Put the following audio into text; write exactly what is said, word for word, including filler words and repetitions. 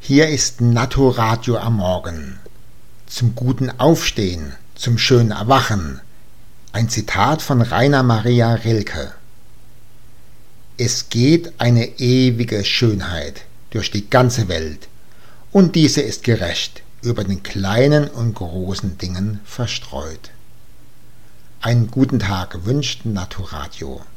Hier ist Naturadio am Morgen. Zum guten Aufstehen, zum schönen Erwachen. Ein Zitat von Rainer Maria Rilke. Es geht eine ewige Schönheit durch die ganze Welt, und diese ist gerecht, über den kleinen und großen Dingen verstreut. Einen guten Tag wünscht Naturadio.